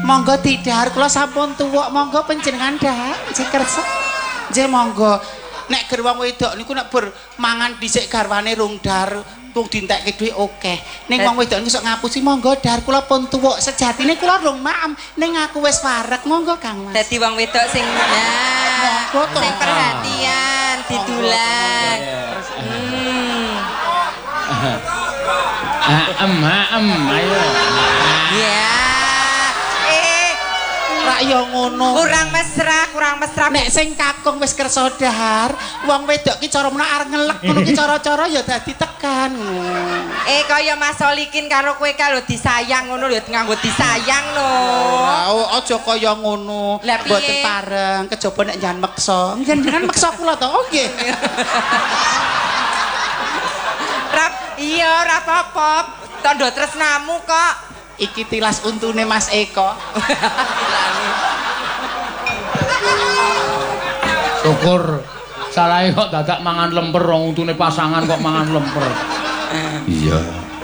Monggo didhahar kula sampun tuwuk, monggo panjenengan dhahar nggih kersa. Nggih monggo. Nek ger wong wedok niku nek ber mangan dhisik garwane rung dhahar wong dientekke dhuwit akeh. Ning wong wedok niku sok ngapusi monggo dhahar kula pun tuwuk. Sejatine kula rung maem ning aku wis wareg monggo Kang Mas. Dadi wong wedok sing monggo sing perhatian didulang. Ayo. Ya. Rak ya ngono. Kurang mesra. Nek sing kakung wis kersa dhahar, wong wedok ki cara menak arep ngelek ngono ki cara-cara ya dadi tekan. Kaya Mas Solikin karo kowe ka lho disayang ngono lho nganggo disayang lho. Aja kaya ngono. Mboten pareng, kejaba nek njan meksa. Njenengan meksa kula to, nggih. Iya, ora apa-apa. Tandha tresnamu kok. Iki tilas untune Mas Eko. Syukur salahe kok dadak mangan lemper wong untune pasangan kok mangan lemper. Iya.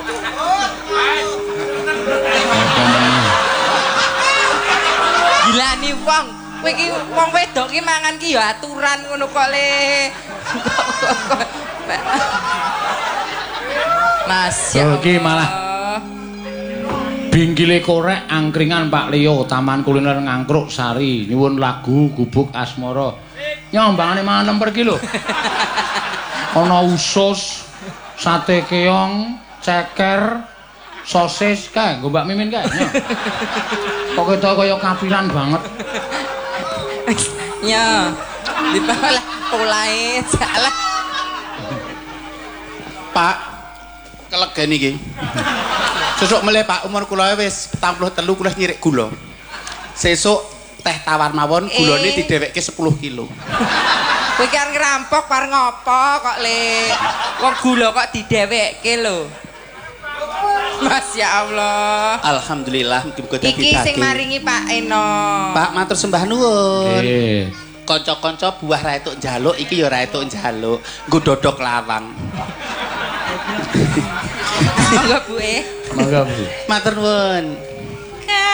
Gila nih wong. Kowe iki wong wedok ki mangan ki ya aturan ngono kok le. Mas ya. Iki malah bingkile korek angkringan Pak Leo Taman Kuliner Ngangkruk Sari nyuwun lagu Gubuk Asmara. Nyombangane mangan lemper ki lho. Ana usus, sate keong, ceker, sosis kae, nggo Mbak Mimin kae. Kok ketok kaya kapiran banget. Ya. Dipalah polahe salah. Pak, kelegen iki. Sesuk meleh Pak umur kula wis 43 kula nyirik gula. Sesuk teh tawar mawon gulane didhewekke 10 kilo. Kowe iki arep ngerampok par ngopo kok le. Wong gula kok didhewekke lho. Mas ya Allah. Alhamdulillah muga-muga dadi iki sing maringi Pak Eno. Pak matur sembah nuwun. Nggih. Kanca-kanca buah ra entuk njaluk iki ya ra entuk njaluk. Nggo dodok lawang. Monggo Bu Monggo Bu. Matur nuwun.